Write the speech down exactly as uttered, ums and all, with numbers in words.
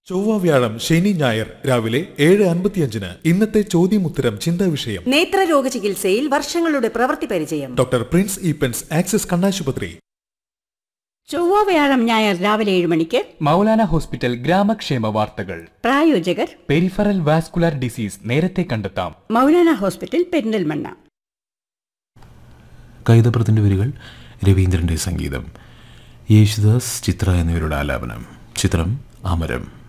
ചൊവ്വ വ്യാഴം ശനി ഞായർ രാവിലെ ഏഴ് അൻപത്തിയഞ്ചിന് ഇന്നത്തെ ചോദ്യമുത്തരം ചിന്താ വിഷയം നേത്രരോഗ ചികിത്സയിൽ വർഷങ്ങളുടെ പ്രവൃത്തി പരിചയം. ഡോക്ടർ പ്രിൻസ് ഈപ്പൻസ് ആക്സിസ് കണ്ണാശുപത്രി. ചൊവ്വ വ്യാഴം ഞായർ രാവിലെ ഏഴ് മണിക്ക് മൗലാന ഹോസ്പിറ്റൽ ഗ്രാമക്ഷേമ വാർത്തകൾ. പ്രായോജകർ പെരിഫറൽ വാസ്കുലർ ഡിസീസ് നേരത്തെ കണ്ടെത്താം. മൗലാന ഹോസ്പിറ്റൽ പെരിന്തൽമണ്ണ. കൈതപ്രത്തിന്റെ വരികൾ രവീന്ദ്രന്റെ സംഗീതം, യേശുദാസ്, ചിത്ര എന്നിവരുടെ ആലാപനം. ചിത്രം അമരം.